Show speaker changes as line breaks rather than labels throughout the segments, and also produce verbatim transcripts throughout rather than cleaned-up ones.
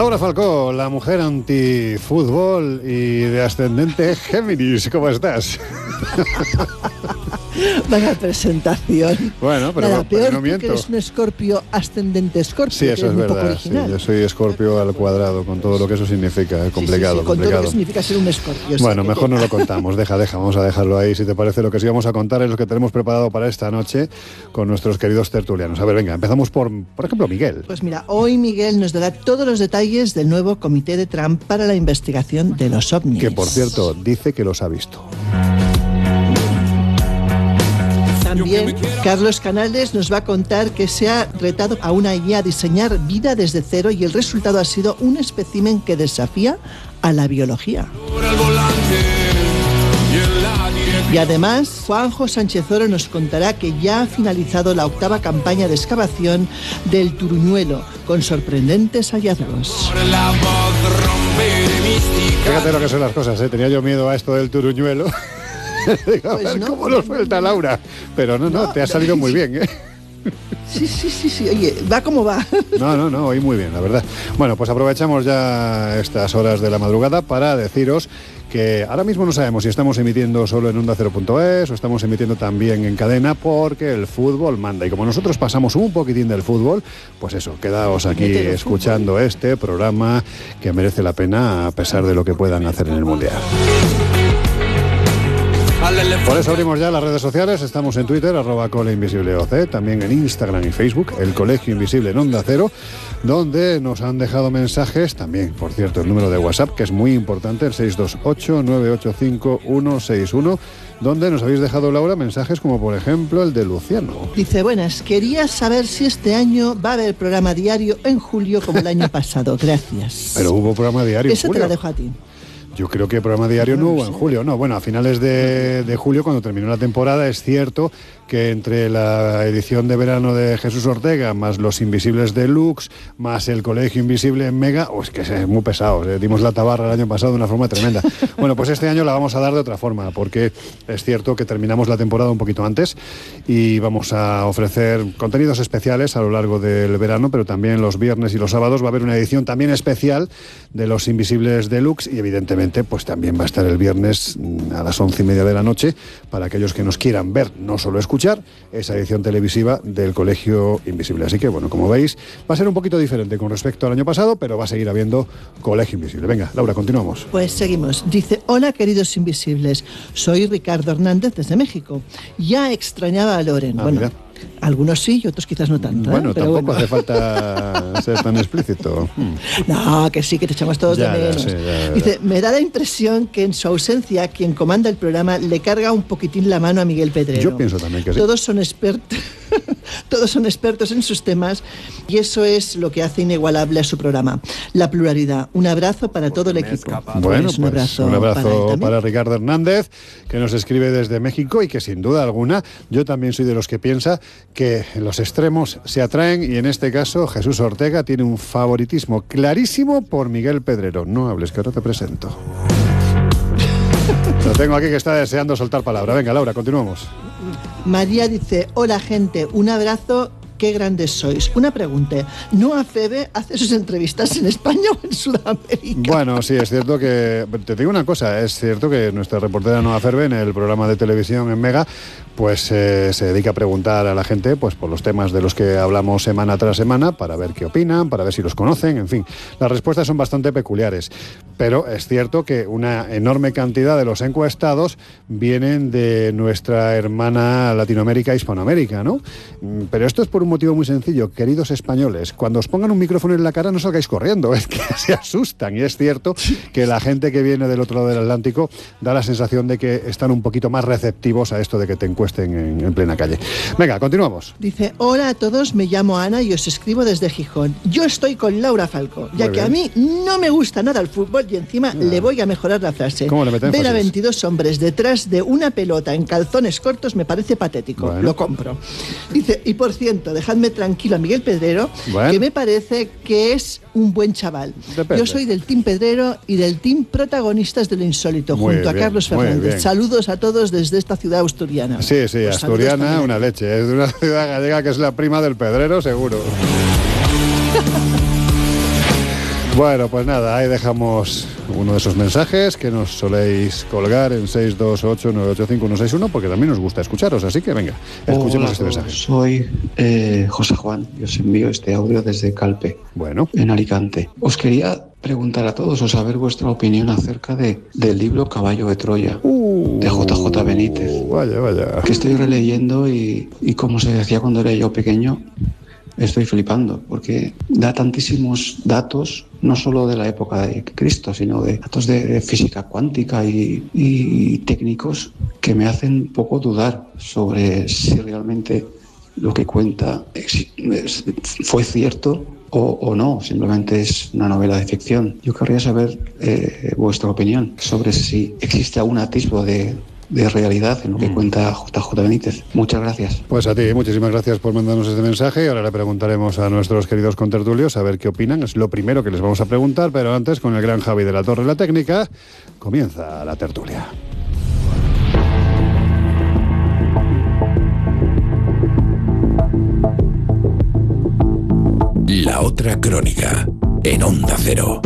Laura Falcó, la mujer antifútbol y de ascendente Géminis. ¿Cómo estás?
Vaya presentación.
Bueno, pero
Nada,
no,
peor
no miento.
Que eres un escorpio ascendente escorpio.
Sí, eso es,
es
verdad. Sí, yo soy escorpio al cuadrado, con todo lo que eso significa. Es complicado,
sí, sí, sí, con
complicado.
todo lo que significa ser un escorpio.
Bueno,
sí,
mejor
que...
no lo contamos. Deja, deja, vamos a dejarlo ahí. Si te parece, lo que sí vamos a contar es lo que tenemos preparado para esta noche con nuestros queridos tertulianos. A ver, venga, empezamos por, por ejemplo, Miguel.
Pues mira, hoy Miguel nos dará todos los detalles del nuevo comité de Trump para la investigación de los ovnis.
Que, por cierto, dice que los ha visto.
También Carlos Canales nos va a contar que se ha retado a una I A a diseñar vida desde cero y el resultado ha sido un espécimen que desafía a la biología. Y además, Juanjo Sánchez Oro nos contará que ya ha finalizado la octava campaña de excavación del Turuñuelo, con sorprendentes hallazgos.
Fíjate lo que son las cosas, ¿eh? Tenía yo miedo a esto del Turuñuelo. Digo, a
pues
ver
no,
cómo lo suelta Laura. Pero no, no, no te ha salido no, muy bien, ¿eh?
Sí, sí, sí, sí. Oye, va como va.
No, no, no, hoy muy bien, la verdad. Bueno, pues aprovechamos ya estas horas de la madrugada para deciros que ahora mismo no sabemos si estamos emitiendo solo en onda cero punto es o estamos emitiendo también en cadena, porque el fútbol manda. Y como nosotros pasamos un poquitín del fútbol, pues eso, quedaos aquí escuchando fútbol. Este programa que merece la pena a pesar de lo que puedan hacer en el Mundial. Por eso abrimos ya las redes sociales. Estamos en Twitter, arroba Cole Invisible O C, también en Instagram y Facebook, El Colegio Invisible en Onda Cero, donde nos han dejado mensajes, también, por cierto, el número de WhatsApp, que es muy importante, el seis dos ocho, nueve ocho cinco, uno seis uno, donde nos habéis dejado, Laura, mensajes como, por ejemplo, el de Luciano.
Dice, buenas, quería saber si este año va a haber programa diario en julio como el año pasado. Gracias.
Pero hubo programa diario
Eso
en julio.
Te lo dejo a ti.
Yo creo que programa diario no hubo en julio, no. Bueno, a finales de, de julio, cuando terminó la temporada, es cierto que entre la edición de verano de Jesús Ortega, más Los Invisibles Deluxe, más el Colegio Invisible en Mega, oh, es que es muy pesado, eh. dimos la tabarra el año pasado de una forma tremenda. Bueno, pues este año la vamos a dar de otra forma, porque es cierto que terminamos la temporada un poquito antes y vamos a ofrecer contenidos especiales a lo largo del verano, pero también los viernes y los sábados va a haber una edición también especial de Los Invisibles Deluxe y evidentemente pues también va a estar el viernes a las once y media de la noche para aquellos que nos quieran ver, no solo escuchar, esa edición televisiva del Colegio Invisible. Así que, bueno, como veis, va a ser un poquito diferente con respecto al año pasado, pero va a seguir habiendo Colegio Invisible. Venga, Laura, continuamos.
Pues seguimos. Dice, hola, queridos invisibles. Soy Ricardo Hernández desde México. Ya extrañaba a Loren.
Ah,
bueno,
mira.
Algunos sí y otros quizás no tanto.
Bueno,
¿eh? Pero
tampoco
bueno.
hace falta ser tan explícito.
No, que sí, que te echamos todos
Ya,
de menos.
ya, sí, ya, ya.
Dice, me da la impresión que en su ausencia quien comanda el programa le carga un poquitín la mano a Miguel Pedrero.
Yo pienso también que sí.
Todos son expertos, todos son expertos en sus temas y eso es lo que hace inigualable a su programa. La pluralidad. Un abrazo para todo el equipo.
Bueno,
pues, un abrazo,
pues, un abrazo
para,
para Ricardo Hernández, que nos escribe desde México y que sin duda alguna yo también soy de los que piensa que los extremos se atraen y en este caso Jesús Ortega tiene un favoritismo clarísimo por Miguel Pedrero. No hables, que ahora te presento. Lo tengo aquí que está deseando soltar palabra. Venga, Laura, continuamos.
María dice, hola gente, un abrazo. Qué grandes sois. Una pregunta. ¿Noa Febe hace sus entrevistas en España o en Sudamérica?
Bueno, sí, es cierto que... Te digo una cosa, es cierto que nuestra reportera Noa Ferbe en el programa de televisión en Mega pues eh, se dedica a preguntar a la gente pues por los temas de los que hablamos semana tras semana para ver qué opinan, para ver si los conocen, en fin. Las respuestas son bastante peculiares, pero es cierto que una enorme cantidad de los encuestados vienen de nuestra hermana Latinoamérica e Hispanoamérica, ¿no? Pero esto es por un motivo muy sencillo. Queridos españoles, cuando os pongan un micrófono en la cara no salgáis corriendo, es que se asustan. Y es cierto que la gente que viene del otro lado del Atlántico da la sensación de que están un poquito más receptivos a esto de que te encuesten en, en plena calle. Venga, continuamos.
Dice, hola a todos, me llamo Ana y os escribo desde Gijón. Yo estoy con Laura Falcó, ya que a mí no me gusta nada el fútbol y encima no. le voy a mejorar la frase.
¿Cómo le meten
Ver
énfasis?
a veintidós hombres detrás de una pelota en calzones cortos me parece patético.
Bueno.
Lo compro. Dice, y por cierto, dejadme tranquilo a Miguel Pedrero,
bueno.
que me parece que es un buen chaval.
Depende.
Yo soy del team Pedrero y del team protagonistas de lo insólito,
Muy
junto
bien,
a Carlos
muy
Fernández.
bien.
Saludos a todos desde esta ciudad asturiana.
Sí, sí,
Pues
asturiana, una leche. Es de una ciudad gallega que es la prima del Pedrero, seguro. Bueno, pues nada, ahí dejamos uno de esos mensajes que nos soléis colgar en seis dos ocho nueve ocho cinco uno seis uno, porque también nos gusta escucharos, así que venga, escuchemos
Hola,
este mensaje.
Soy eh, José Juan y os envío este audio desde Calpe,
bueno,
en Alicante. Os quería preguntar a todos o saber vuestra opinión acerca de, del libro Caballo de Troya,
uh,
de J J Benítez.
Vaya, vaya.
Que estoy releyendo y, y como se decía cuando era yo pequeño, estoy flipando, porque da tantísimos datos, no solo de la época de Cristo, sino de datos de física cuántica y, y técnicos que me hacen un poco dudar sobre si realmente lo que cuenta fue cierto o, o no, simplemente es una novela de ficción. Yo querría saber eh, vuestra opinión sobre si existe algún atisbo de... de realidad en lo que cuenta J J Benítez. Muchas gracias.
Pues a ti, muchísimas gracias por mandarnos este mensaje y ahora le preguntaremos a nuestros queridos contertulios a ver qué opinan. Es lo primero que les vamos a preguntar, pero antes, con el gran Javi de la Torre la Técnica, comienza la tertulia.
La otra crónica, en Onda Cero.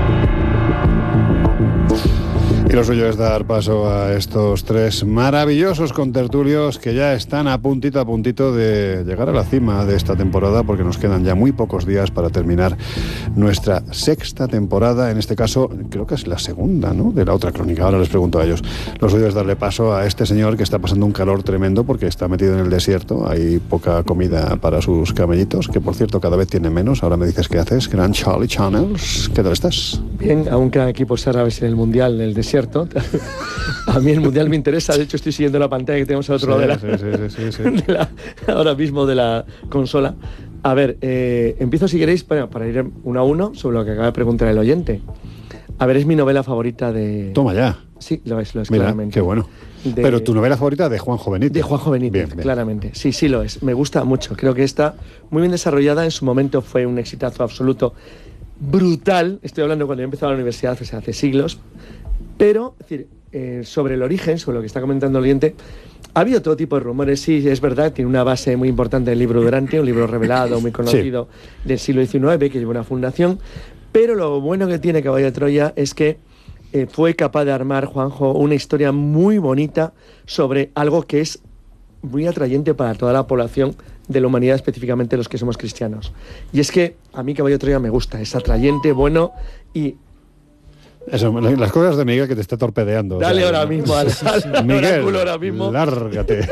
Y lo suyo es dar paso a estos tres maravillosos contertulios que ya están a puntito a puntito de llegar a la cima de esta temporada, porque nos quedan ya muy pocos días para terminar nuestra sexta temporada. En este caso, creo que es la segunda, ¿no?, de la otra crónica. Ahora les pregunto a ellos. Lo suyo es darle paso a este señor que está pasando un calor tremendo porque está metido en el desierto. Hay poca comida para sus camellitos, que por cierto cada vez tiene menos. Ahora me dices qué haces. Gran Charlie Channels, ¿qué tal estás?
Bien, aún quedan equipos árabes en el Mundial del desierto. A mí el Mundial me interesa, de hecho estoy siguiendo la pantalla que tenemos al otro
sí,
lado de la,
sí, sí, sí, sí.
de la, ahora mismo de la consola. A ver, eh, empiezo si queréis para, para ir uno a uno sobre lo que acaba de preguntar el oyente. A ver, es mi novela favorita de...
Toma ya.
Sí, lo es, lo es.
Mira,
claramente.
qué bueno. De... Pero tu novela favorita de Juanjo Benítez.
De Juanjo Benítez, bien, bien. Claramente. Sí, sí lo es. Me gusta mucho. Creo que está muy bien desarrollada. En su momento fue un exitazo absoluto. Brutal. Estoy hablando cuando yo empezaba la universidad, o sea, hace siglos. Pero, es decir, eh, sobre el origen, sobre lo que está comentando el oyente, ha habido todo tipo de rumores. Sí, es verdad, tiene una base muy importante del libro Durante, un libro revelado, muy conocido, sí, del siglo diecinueve, que lleva una fundación. Pero lo bueno que tiene Caballo de Troya es que eh, fue capaz de armar, Juanjo, una historia muy bonita sobre algo que es muy atrayente para toda la población de la humanidad, específicamente los que somos cristianos. Y es que a mí Caballo de Troya me gusta, es atrayente, bueno y...
Eso, las cosas de Miguel que te está torpedeando.
Dale, o sea, ahora
¿no?
mismo al, al
Miguel,
oráculo ahora mismo.
Lárgate.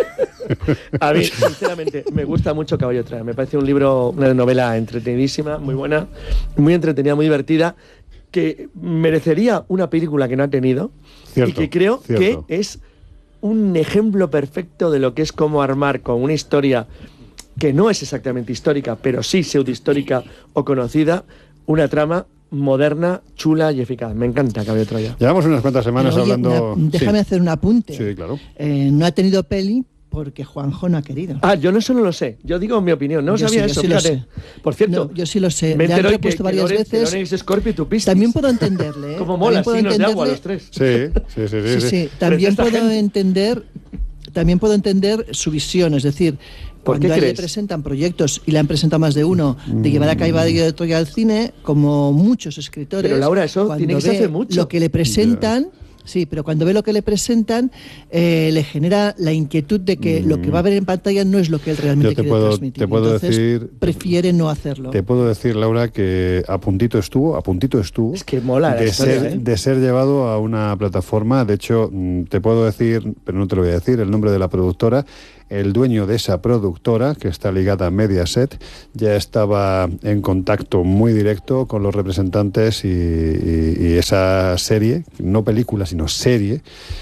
A mí, sinceramente, me gusta mucho Caballo de Troya. Me parece un libro, una novela entretenidísima, muy buena, muy entretenida, muy divertida, que merecería una película que no ha tenido. Cierto, y que creo cierto. que es un ejemplo perfecto de lo que es cómo armar con una historia que no es exactamente histórica, pero sí pseudohistórica o conocida, una trama moderna, chula y eficaz. Me encanta Caballo de Troya.
Llevamos unas cuantas semanas
Oye,
hablando...
Una, déjame
sí.
hacer un apunte.
Sí, claro.
Eh, no ha tenido peli porque Juanjo no ha querido.
Ah, yo no eso no lo sé. Yo digo mi opinión. No
yo
sabía
sí,
eso,
sí
fíjate.
Sé.
Por cierto,
no, yo sí lo sé.
Me
han
que,
propuesto
que
varias
Lorenz,
veces.
Que Lorenz, Scorpio y tu Piscis.
También puedo entenderle, ¿eh?
Como mola, signos de agua los tres.
Sí, sí, sí. sí,
sí,
sí.
sí. También puedo gente... entender... También puedo entender su visión, es decir, cuando a él le presentan proyectos, y le han presentado más de uno, de llevar a Caballo de Troya al cine, como muchos escritores...
Pero Laura, eso tiene que ser hace mucho.
Lo que le presentan... Yeah. Sí, pero cuando ve lo que le presentan, eh, le genera la inquietud de que mm. lo que va a ver en pantalla no es lo que él realmente quiere
puedo,
transmitir.
Te puedo
Entonces,
decir,
prefiere no hacerlo.
Te puedo decir, Laura, que a puntito estuvo, a puntito estuvo.
Es que mola
de,
la historia,
ser,
¿eh?
de ser llevado a una plataforma. De hecho, te puedo decir, pero no te lo voy a decir, el nombre de la productora. El dueño de esa productora, que está ligada a Mediaset, ya estaba en contacto muy directo con los representantes y, y, y esa serie, no película, sino serie,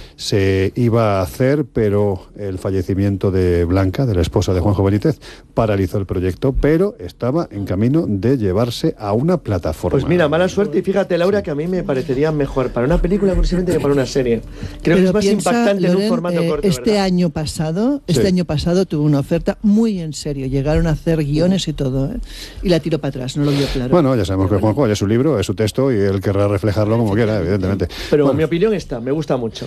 se iba a hacer, pero el fallecimiento de Blanca, de la esposa de Juanjo Benítez, paralizó el proyecto, pero estaba en camino de llevarse a una plataforma.
Pues mira, mala suerte, y fíjate, Laura, sí. que a mí me parecería mejor para una película precisamente que para una serie. Creo pero que es más piensa, impactante Loren, en un formato
eh,
corto,
Este
¿verdad?
año pasado, este sí. año pasado tuvo una oferta muy en serio, llegaron a hacer guiones y todo, ¿eh? Y la tiró para atrás, no lo vio claro.
Bueno, ya sabemos pero que bueno. Juanjo es su libro, es su texto, y él querrá reflejarlo como quiera, evidentemente.
Pero
bueno.
mi opinión está, me gusta mucho.
Bueno,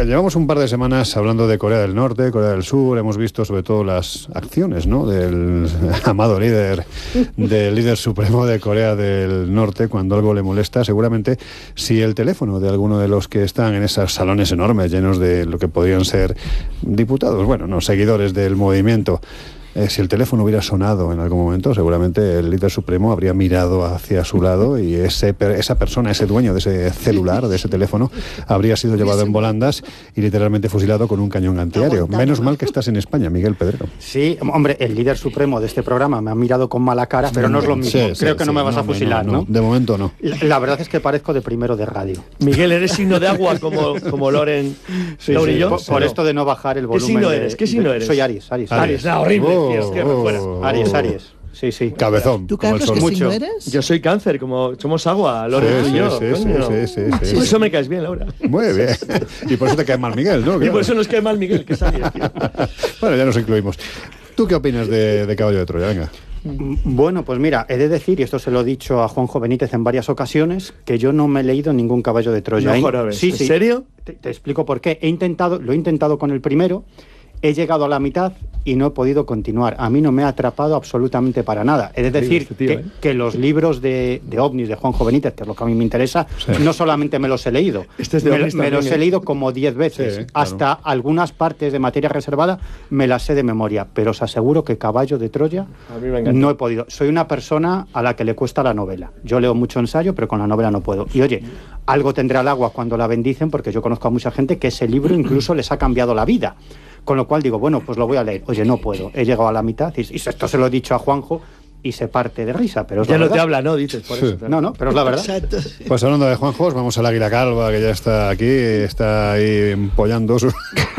llevamos un par de semanas hablando de Corea del Norte, Corea del Sur, hemos visto sobre todo las acciones, ¿no?, del amado líder, del líder supremo de Corea del Norte, cuando algo le molesta. Seguramente si el teléfono de alguno de los que están en esos salones enormes llenos de lo que podrían ser diputados, bueno, no, seguidores del movimiento, Eh, si el teléfono hubiera sonado en algún momento, seguramente el líder supremo habría mirado hacia su lado y ese, esa persona, ese dueño de ese celular, de ese teléfono, habría sido llevado en volandas y literalmente fusilado con un cañón antiaéreo. Menos mal que estás en España, Miguel Pedrero.
Sí, hombre, el líder supremo de este programa me ha mirado con mala cara, pero no es lo mismo. Sí, sí, Creo que sí, no me vas no, a fusilar, no, no, ¿no?
De momento no.
La, la verdad es que parezco de primero de radio.
Miguel, ¿eres signo de agua como, como Loren
sí, sí, por, por esto de no bajar el volumen.
¿Qué signo eres? ¿Qué signo eres?
Soy Aries, Aries.
Aries, ah, horrible,
oh,
tío, es que me fuera.
Aries, Aries. Sí, sí.
Cabezón.
¿Tú, Carlos, qué signo eres?
Yo soy Cáncer, como somos agua, Loren,
sí,
tú y yo.
Sí, sí, sí, sí, sí, sí.
Por eso me caes bien, Laura.
Muy bien. Y por eso te cae mal Miguel, ¿no? Claro.
Y por eso nos cae mal Miguel, que es Aries, tío.
Bueno, ya nos incluimos. ¿Tú qué opinas de, de Caballo de Troya? Venga.
Bueno, pues mira, he de decir, y esto se lo he dicho a Juanjo Benítez en varias ocasiones, que yo no me he leído ningún Caballo de Troya.
No jorobes.
Sí,
¿En
sí.
serio?
Te, te explico por qué. He intentado, lo he intentado con el primero, he llegado a la mitad y no he podido continuar. A mí no me ha atrapado absolutamente para nada. He de decir
este tío,
que,
¿eh?
que los libros de, de ovnis de Juanjo Benítez, que es lo que a mí me interesa, sí. no solamente me los he leído,
este es de
me,
ovnis
me
también,
los
¿eh?
he leído como diez veces.
Sí, claro.
Hasta algunas partes de materia reservada me las sé de memoria, pero os aseguro que Caballo de Troya
a mí me encanta.
no he podido. Soy una persona a la que le cuesta la novela. Yo leo mucho ensayo, pero con la novela no puedo. Y oye, algo tendrá el agua cuando la bendicen, porque yo conozco a mucha gente que ese libro incluso les ha cambiado la vida. Con lo cual digo, bueno, pues lo voy a leer. Oye, no puedo. He llegado a la mitad y, y esto se lo he dicho a Juanjo y se parte de risa, pero es
ya
la
no
verdad.
te habla, ¿no? Dices por
Sí.
eso.
No, no, pero es la verdad.
Exacto.
Pues hablando de Juanjos, vamos al Águila Calva, que ya está aquí, está ahí empollando sus...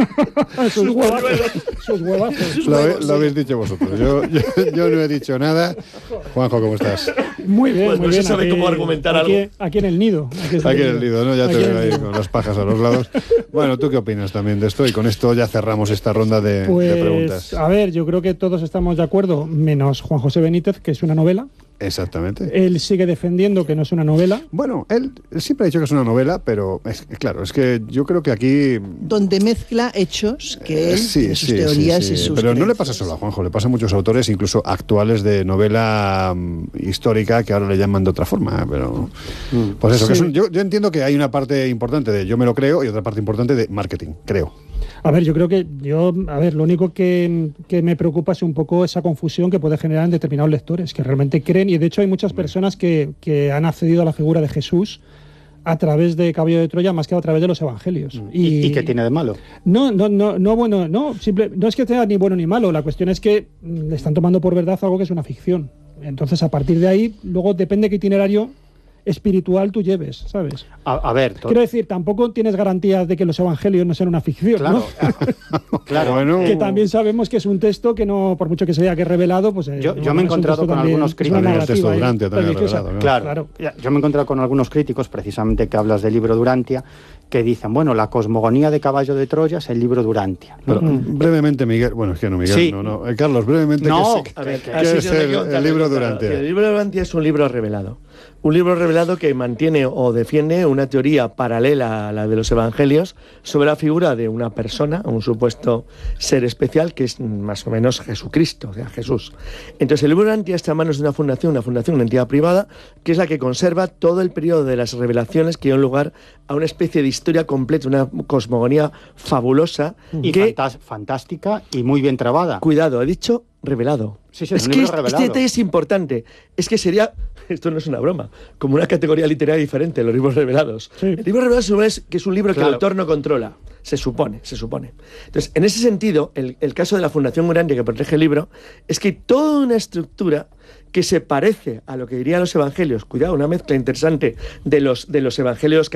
sus huevazos. Sus huevazos.
Lo, lo habéis dicho vosotros. Yo, yo, yo no he dicho nada. Juanjo, ¿cómo estás?
Muy bien,
Pues
muy
no
bien.
se sabe
aquí,
cómo argumentar
aquí,
algo.
Aquí en el nido. Aquí,
Aquí en el nido, ¿no? Ya te
Aquí
veo
en el
ahí
nido.
con las pajas a los lados. Bueno, ¿tú qué opinas también de esto? Y con esto ya cerramos esta ronda de,
Pues,
de preguntas.
a ver, yo creo que todos estamos de acuerdo, menos Juan José Benítez, que es una novela.
Exactamente.
Él sigue defendiendo que no es una novela.
Bueno, él, él siempre ha dicho que es una novela, pero es, claro, es que yo creo que aquí...
Donde mezcla hechos que él
Sí,
tiene sus
sí,
teorías
sí, sí.
y sus
Pero no le
creencias.
pasa solo a Juanjo, le pasa a muchos autores, incluso actuales de novela um, histórica, que ahora le llaman de otra forma. ¿eh? Pero, mm. pues eso,
Sí.
que es un, yo, yo entiendo que hay una parte importante de yo me lo creo y otra parte importante de marketing, creo.
A ver, yo creo que yo, a ver, lo único que, que me preocupa es un poco esa confusión que puede generar en determinados lectores, que realmente creen, y de hecho hay muchas personas que, que han accedido a la figura de Jesús a través de Caballo de Troya más que a través de los evangelios.
¿Y, ¿Y qué tiene de malo?
No, no, no, no, bueno, no, simple, no es que sea ni bueno ni malo, la cuestión es que le están tomando por verdad algo que es una ficción. Entonces, a partir de ahí, luego depende qué itinerario espiritual tú lleves, ¿sabes?
A, a ver, to-
Quiero decir, tampoco tienes garantías de que los evangelios no sean una ficción,
claro,
¿no?
claro.
Bueno,
Que también sabemos que es un texto que no, por mucho que se vea que es revelado, pues... eh,
Yo- yo
bueno,
me he
es un
encontrado
texto
con
también-
algunos
es una
críticos.
También el texto
narrativa ahí
Durantia también
religiosa.
revelado, ¿no?
Claro,
Claro.
Ya, yo me he encontrado con algunos críticos, precisamente que hablas del libro Durantia, que dicen, bueno, la cosmogonía de Caballo de Troya es el libro Durantia. ¿no?
pero, brevemente, Miguel, bueno, es que no, Miguel,
Sí.
no, no. Eh, Carlos, brevemente,
No,
¿qué es,
a
ver,
qué
así
es
se me
el,
conta,
el
me
libro
conta.
Durantia?
El libro Durantia es un libro revelado. Un libro revelado que mantiene o defiende una teoría paralela a la de los evangelios sobre la figura de una persona, un supuesto ser especial, que es más o menos Jesucristo, o sea, Jesús. Entonces, el libro Durantia está en manos de una fundación, una fundación, una entidad privada, que es la que conserva todo el periodo de las revelaciones que dio lugar a una especie de historia completa, una cosmogonía fabulosa.
Y
que,
fantas- fantástica y muy bien trabada.
cuidado, he dicho revelado.
Sí, sí,
es
un
que
libro
este,
revelado.
este detalle es importante. Es que sería, esto no es una broma, como una categoría literaria diferente, los libros revelados.
Sí.
El libro revelado se supone que es un libro
Claro.
que el autor no controla. Se supone, se supone. Entonces, en ese sentido, el, el caso de la Fundación Durantia que protege el libro es que hay toda una estructura que se parece a lo que dirían los evangelios. Cuidado, una mezcla interesante de los, de los evangelios